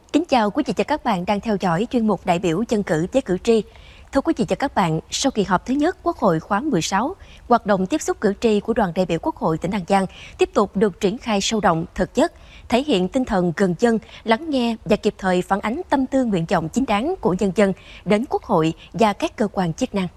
Kính chào quý vị và các bạn đang theo dõi chuyên mục đại biểu dân cử với cử tri. Thưa quý vị và các bạn, sau kỳ họp thứ nhất Quốc hội khóa 16, hoạt động tiếp xúc cử tri của đoàn đại biểu Quốc hội tỉnh An Giang tiếp tục được triển khai sâu rộng, thực chất, thể hiện tinh thần gần dân, lắng nghe và kịp thời phản ánh tâm tư nguyện vọng chính đáng của nhân dân đến Quốc hội và các cơ quan chức năng.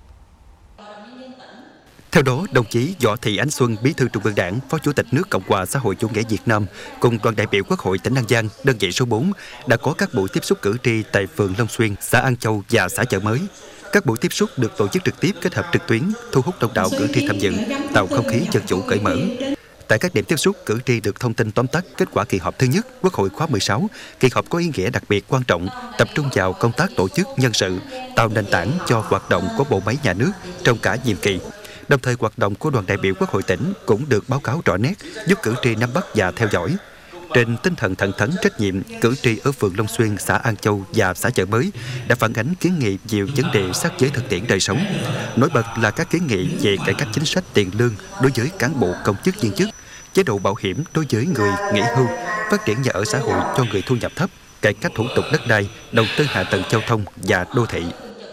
Theo đó, đồng chí Võ Thị Ánh Xuân, Bí thư Trung ương Đảng, Phó Chủ tịch nước Cộng hòa xã hội chủ nghĩa Việt Nam cùng đoàn đại biểu Quốc hội tỉnh An Giang, đơn vị số 4 đã có các buổi tiếp xúc cử tri tại phường Long Xuyên, xã An Châu và xã Chợ Mới. Các buổi tiếp xúc được tổ chức trực tiếp kết hợp trực tuyến, thu hút đông đảo cử tri tham dự, tạo không khí dân chủ cởi mở. Tại các điểm tiếp xúc, cử tri được thông tin tóm tắt kết quả kỳ họp thứ nhất Quốc hội khóa 16. Kỳ họp có ý nghĩa đặc biệt quan trọng, tập trung vào công tác tổ chức nhân sự, tạo nền tảng cho hoạt động của bộ máy nhà nước trong cả nhiệm kỳ. Đồng thời, hoạt động của đoàn đại biểu Quốc hội tỉnh cũng được báo cáo rõ nét, giúp cử tri nắm bắt và theo dõi. Trên tinh thần thẳng thắn trách nhiệm, cử tri ở phường Long Xuyên, xã An Châu và xã Chợ Mới đã phản ánh kiến nghị nhiều vấn đề sát với thực tiễn đời sống. Nổi bật là các kiến nghị về cải cách chính sách tiền lương đối với cán bộ công chức viên chức, chế độ bảo hiểm đối với người nghỉ hưu, phát triển nhà ở xã hội cho người thu nhập thấp, cải cách thủ tục đất đai, đầu tư hạ tầng giao thông và đô thị.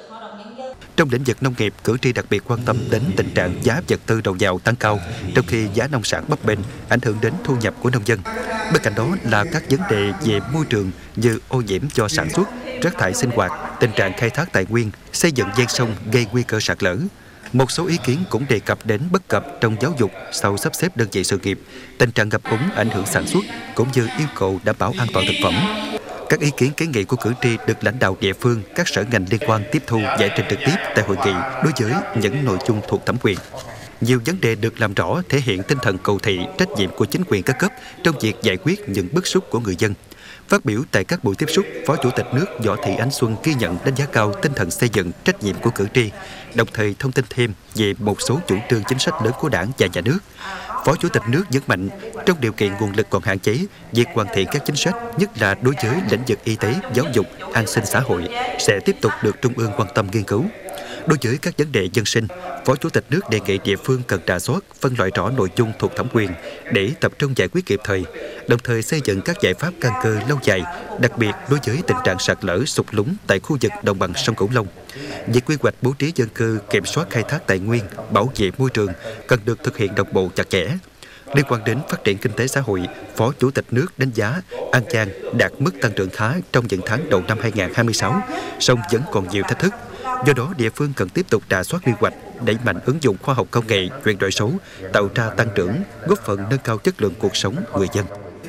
Trong lĩnh vực nông nghiệp, cử tri đặc biệt quan tâm đến tình trạng giá vật tư đầu vào tăng cao, trong khi giá nông sản bấp bênh, ảnh hưởng đến thu nhập của nông dân. Bên cạnh đó là các vấn đề về môi trường như ô nhiễm do sản xuất, rác thải sinh hoạt, tình trạng khai thác tài nguyên, xây dựng ven sông gây nguy cơ sạt lở. Một số ý kiến cũng đề cập đến bất cập trong giáo dục sau sắp xếp đơn vị sự nghiệp, tình trạng ngập úng ảnh hưởng sản xuất, cũng như yêu cầu đảm bảo an toàn thực phẩm. Các ý kiến kiến nghị của cử tri được lãnh đạo địa phương, các sở ngành liên quan tiếp thu giải trình trực tiếp tại hội nghị đối với những nội dung thuộc thẩm quyền. Nhiều vấn đề được làm rõ thể hiện tinh thần cầu thị, trách nhiệm của chính quyền các cấp trong việc giải quyết những bức xúc của người dân. Phát biểu tại các buổi tiếp xúc, Phó Chủ tịch nước Võ Thị Ánh Xuân ghi nhận đánh giá cao tinh thần xây dựng, trách nhiệm của cử tri, đồng thời thông tin thêm về một số chủ trương chính sách lớn của Đảng và Nhà nước. Phó Chủ tịch nước nhấn mạnh, trong điều kiện nguồn lực còn hạn chế, việc hoàn thiện các chính sách, nhất là đối với lĩnh vực y tế, giáo dục, an sinh xã hội, sẽ tiếp tục được Trung ương quan tâm nghiên cứu. Đối với các vấn đề dân sinh, Phó Chủ tịch nước đề nghị địa phương cần rà soát, phân loại rõ nội dung thuộc thẩm quyền để tập trung giải quyết kịp thời, đồng thời xây dựng các giải pháp căn cơ lâu dài, đặc biệt đối với tình trạng sạt lở, sụt lún tại khu vực đồng bằng sông Cửu Long. Việc quy hoạch bố trí dân cư, kiểm soát khai thác tài nguyên, bảo vệ môi trường cần được thực hiện đồng bộ chặt chẽ. Liên quan đến phát triển kinh tế xã hội, Phó Chủ tịch nước đánh giá An Giang đạt mức tăng trưởng khá trong những tháng đầu năm 2026, song vẫn còn nhiều thách thức. Do đó, địa phương cần tiếp tục rà soát quy hoạch, đẩy mạnh ứng dụng khoa học công nghệ, chuyển đổi số, tạo ra tăng trưởng, góp phần nâng cao chất lượng cuộc sống người dân.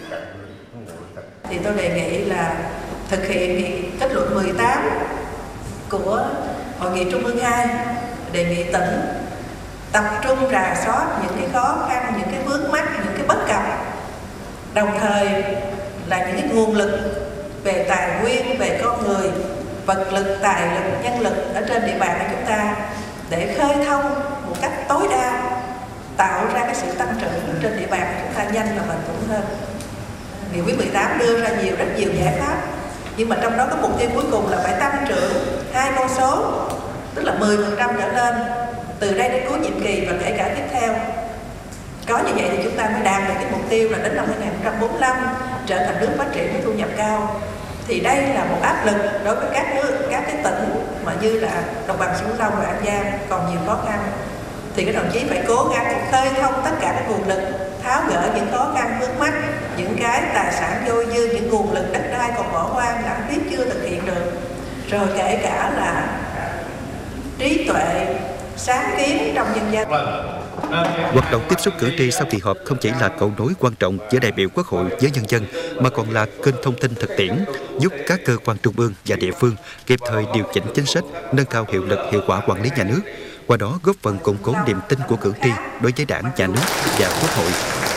Thì tôi đề nghị là thực hiện kết luận 18 của Hội nghị Trung ương 2, đề nghị tỉnh tập trung rà soát những cái khó khăn, những cái vướng mắc, những cái bất cập, đồng thời là những cái nguồn lực về tài nguyên, về con người, vật lực, tài lực, nhân lực ở trên địa bàn của chúng ta để khơi thông một cách tối đa, tạo ra cái sự tăng trưởng trên địa bàn của chúng ta nhanh và bền vững hơn. Nghị quyết 18 đưa ra rất nhiều giải pháp, nhưng mà trong đó có mục tiêu cuối cùng là phải tăng trưởng 2 con số, tức là 10% trở lên từ đây đến cuối nhiệm kỳ và kể cả tiếp theo. Có như vậy thì chúng ta mới đạt được cái mục tiêu là đến năm 2045 trở thành nước phát triển với thu nhập cao. Thì đây là một áp lực đối với các cái tỉnh mà như là đồng bằng sông Cửu Long và An Giang còn nhiều khó khăn. Thì các đồng chí phải cố gắng khơi thông tất cả các nguồn lực, tháo gỡ những khó khăn vướng mắc, những cái tài sản dôi dư, những nguồn lực đất đai còn bỏ hoang lãng phí chưa thực hiện được, rồi kể cả là trí tuệ, sáng kiến trong nhân dân. Hoạt động tiếp xúc cử tri sau kỳ họp không chỉ là cầu nối quan trọng giữa đại biểu Quốc hội với nhân dân, mà còn là kênh thông tin thực tiễn, giúp các cơ quan trung ương và địa phương kịp thời điều chỉnh chính sách, nâng cao hiệu lực hiệu quả quản lý nhà nước, qua đó góp phần củng cố niềm tin của cử tri đối với Đảng, Nhà nước và Quốc hội.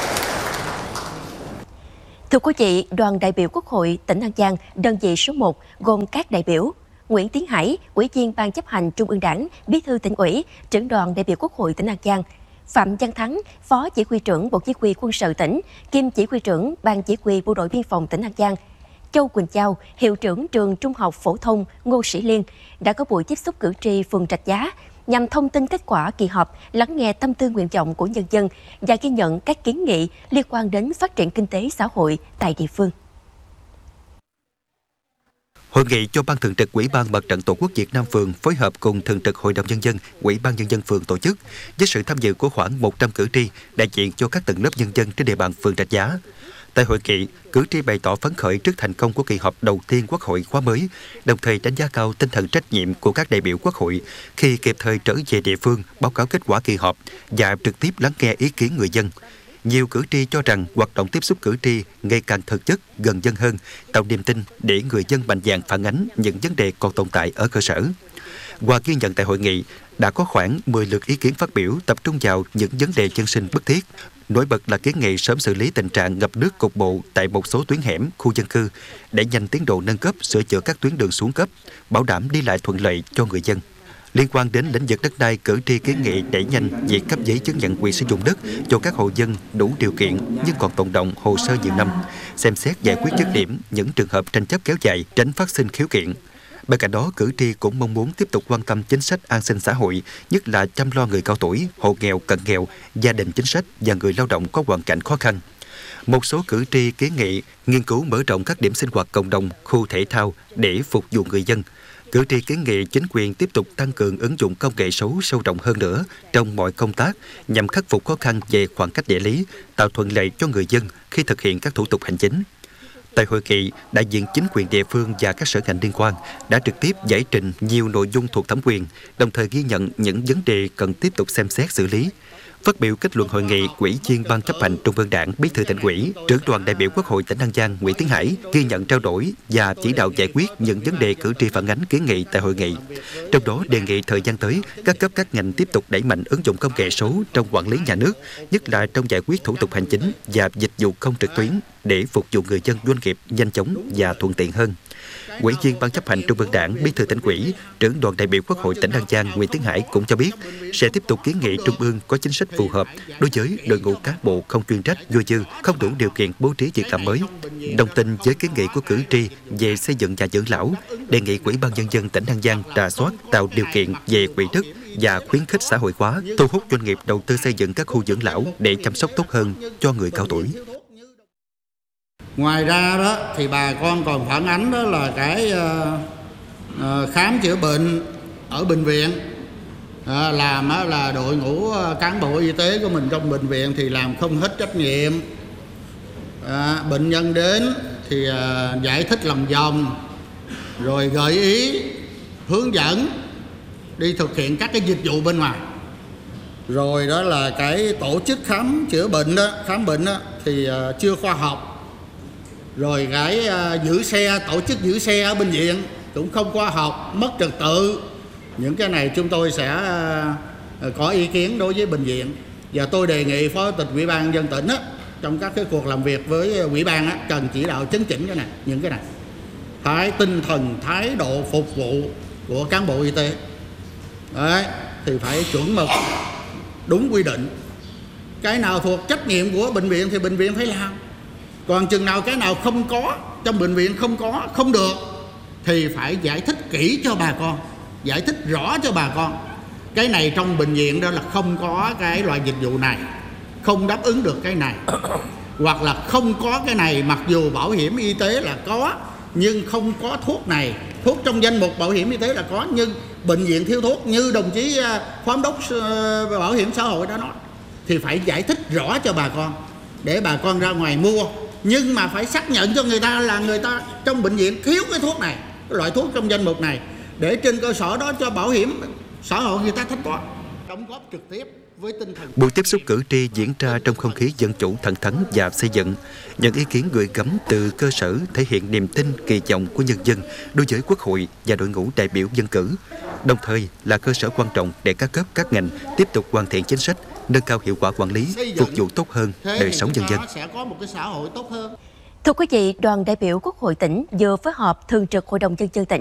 Thưa quý vị, đoàn đại biểu Quốc hội tỉnh An Giang, đơn vị số 1 gồm các đại biểu Nguyễn Tiến Hải, Ủy viên Ban chấp hành Trung ương Đảng, Bí thư Tỉnh ủy, Trưởng đoàn đại biểu Quốc hội tỉnh An Giang, Phạm Văn Thắng, Phó Chỉ huy trưởng Bộ Chỉ huy Quân sự tỉnh, kiêm Chỉ huy trưởng Ban Chỉ huy Bộ đội Biên phòng tỉnh An Giang, Châu Quỳnh Châu, Hiệu trưởng Trường Trung học Phổ thông Ngô Sĩ Liên đã có buổi tiếp xúc cử tri phường Rạch Giá nhằm thông tin kết quả kỳ họp, lắng nghe tâm tư nguyện vọng của nhân dân và ghi nhận các kiến nghị liên quan đến phát triển kinh tế xã hội tại địa phương. Hội nghị do Ban Thường trực Ủy ban Mặt trận Tổ quốc Việt Nam phường phối hợp cùng Thường trực Hội đồng Nhân dân, Ủy ban Nhân dân phường tổ chức, với sự tham dự của khoảng 100 cử tri, đại diện cho các tầng lớp nhân dân trên địa bàn phường Rạch Giá. Tại hội nghị, cử tri bày tỏ phấn khởi trước thành công của kỳ họp đầu tiên Quốc hội khóa mới, đồng thời đánh giá cao tinh thần trách nhiệm của các đại biểu Quốc hội khi kịp thời trở về địa phương báo cáo kết quả kỳ họp và trực tiếp lắng nghe ý kiến người dân. Nhiều cử tri cho rằng hoạt động tiếp xúc cử tri ngày càng thực chất, gần dân hơn, tạo niềm tin để người dân mạnh dạn phản ánh những vấn đề còn tồn tại ở cơ sở. Qua ghi nhận tại hội nghị, đã có khoảng 10 lượt ý kiến phát biểu tập trung vào những vấn đề dân sinh bức thiết. Nổi bật là kiến nghị sớm xử lý tình trạng ngập nước cục bộ tại một số tuyến hẻm, khu dân cư, để nhanh tiến độ nâng cấp, sửa chữa các tuyến đường xuống cấp, bảo đảm đi lại thuận lợi cho người dân. Liên quan đến lĩnh vực đất đai, cử tri kiến nghị đẩy nhanh việc cấp giấy chứng nhận quyền sử dụng đất cho các hộ dân đủ điều kiện nhưng còn tồn đọng hồ sơ nhiều năm, xem xét giải quyết dứt điểm những trường hợp tranh chấp kéo dài, tránh phát sinh khiếu kiện. Bên cạnh đó, cử tri cũng mong muốn tiếp tục quan tâm chính sách an sinh xã hội, nhất là chăm lo người cao tuổi, hộ nghèo, cận nghèo, gia đình chính sách và người lao động có hoàn cảnh khó khăn. Một số cử tri kiến nghị nghiên cứu mở rộng các điểm sinh hoạt cộng đồng, khu thể thao để phục vụ người dân. Cử tri kiến nghị chính quyền tiếp tục tăng cường ứng dụng công nghệ số sâu rộng hơn nữa trong mọi công tác nhằm khắc phục khó khăn về khoảng cách địa lý, tạo thuận lợi cho người dân khi thực hiện các thủ tục hành chính. Tại hội nghị, đại diện chính quyền địa phương và các sở ngành liên quan đã trực tiếp giải trình nhiều nội dung thuộc thẩm quyền, đồng thời ghi nhận những vấn đề cần tiếp tục xem xét xử lý. Phát biểu kết luận hội nghị, Ủy viên Ban chấp hành Trung ương Đảng, Bí thư Tỉnh ủy, trưởng đoàn đại biểu Quốc hội tỉnh An Giang Nguyễn Tiến Hải ghi nhận trao đổi và chỉ đạo giải quyết những vấn đề cử tri phản ánh kiến nghị tại hội nghị. Trong đó đề nghị thời gian tới, các cấp các ngành tiếp tục đẩy mạnh ứng dụng công nghệ số trong quản lý nhà nước, nhất là trong giải quyết thủ tục hành chính và dịch vụ công trực tuyến để phục vụ người dân doanh nghiệp nhanh chóng và thuận tiện hơn. Ủy viên Ban chấp hành Trung ương Đảng, Bí thư Tỉnh ủy, trưởng đoàn đại biểu Quốc hội tỉnh An Giang Nguyễn Tiến Hải cũng cho biết sẽ tiếp tục kiến nghị Trung ương có chính sách phù hợp đối với đội ngũ cán bộ không chuyên trách, dôi dư, không đủ điều kiện bố trí việc làm mới. Đồng tình với kiến nghị của cử tri về xây dựng nhà dưỡng lão, đề nghị Ủy ban Nhân dân tỉnh An Giang rà soát tạo điều kiện về quỹ đất và khuyến khích xã hội hóa, thu hút doanh nghiệp đầu tư xây dựng các khu dưỡng lão để chăm sóc tốt hơn cho người cao tuổi. Ngoài ra đó thì bà con còn phản ánh đó là cái khám chữa bệnh ở bệnh viện, làm là đội ngũ cán bộ y tế của mình trong bệnh viện thì làm không hết trách nhiệm. Bệnh nhân đến thì giải thích lòng vòng, rồi gợi ý, hướng dẫn đi thực hiện các cái dịch vụ bên ngoài. Rồi đó là cái tổ chức khám chữa bệnh đó, khám bệnh đó thì chưa khoa học. Rồi cái giữ xe, tổ chức giữ xe ở bệnh viện cũng không khoa học, mất trật tự. Những cái này chúng tôi sẽ có ý kiến đối với bệnh viện. Và tôi đề nghị Phó Chủ tịch Ủy ban Nhân dân tỉnh á, trong các cái cuộc làm việc với Ủy ban á, cần chỉ đạo chấn chỉnh cái này, những cái này. Thái tinh thần, thái độ phục vụ của cán bộ y tế đấy, thì phải chuẩn mực, đúng quy định. Cái nào thuộc trách nhiệm của bệnh viện thì bệnh viện phải làm. Còn chừng nào cái nào không có, trong bệnh viện không có, không được, thì phải giải thích kỹ cho bà con, giải thích rõ cho bà con. Cái này trong bệnh viện đó là không có cái loại dịch vụ này, không đáp ứng được cái này. Hoặc là không có cái này, mặc dù bảo hiểm y tế là có, nhưng không có thuốc này. Thuốc trong danh mục bảo hiểm y tế là có, nhưng bệnh viện thiếu thuốc, như đồng chí Phó Giám đốc Bảo hiểm xã hội đã nói. Thì phải giải thích rõ cho bà con, để bà con ra ngoài mua. Nhưng mà phải xác nhận cho người ta là người ta trong bệnh viện thiếu cái thuốc này, cái loại thuốc trong danh mục này, để trên cơ sở đó cho bảo hiểm xã hội người ta thanh toán, đóng góp trực tiếp với tinh thần. Buổi tiếp xúc cử tri diễn ra trong không khí dân chủ thẳng thắn và xây dựng. Những ý kiến gửi gắm từ cơ sở thể hiện niềm tin, kỳ vọng của nhân dân đối với Quốc hội và đội ngũ đại biểu dân cử, đồng thời là cơ sở quan trọng để các cấp các ngành tiếp tục hoàn thiện chính sách, nâng cao hiệu quả quản lý, phục vụ tốt hơn đời sống nhân dân. Sẽ có một cái xã hội tốt hơn. Thưa quý vị, đoàn đại biểu Quốc hội tỉnh vừa phối hợp Thường trực Hội đồng Nhân dân tỉnh